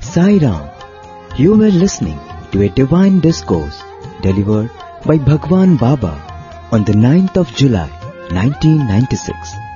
Sai Ram. You were listening to a divine discourse delivered by Bhagwan Baba on the 9th of July 1996